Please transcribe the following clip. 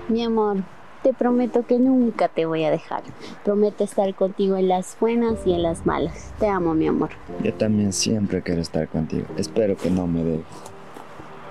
Mi amor, te prometo que nunca te voy a dejar. Prometo estar contigo en las buenas y en las malas. Te amo, mi amor. Yo también siempre quiero estar contigo. Espero que no me dejes.